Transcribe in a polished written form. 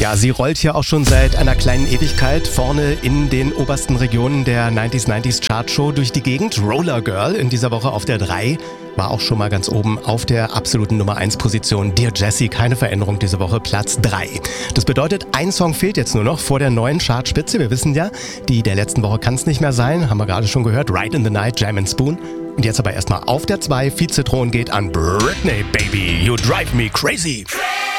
Ja, sie rollt hier auch schon seit einer kleinen Ewigkeit vorne in den obersten Regionen der 90s Chartshow durch die Gegend. Roller Girl in dieser Woche auf der 3, war auch schon mal ganz oben auf der absoluten Nummer 1 Position. Dear Jessie, keine Veränderung diese Woche, Platz 3. Das bedeutet, ein Song fehlt jetzt nur noch vor der neuen Chartspitze. Wir wissen ja, die der letzten Woche kann es nicht mehr sein, haben wir gerade schon gehört. Ride in the Night, Jam & Spoon. Und jetzt aber erstmal auf der 2, Vizethron geht an Britney, Baby, You Drive Me Crazy.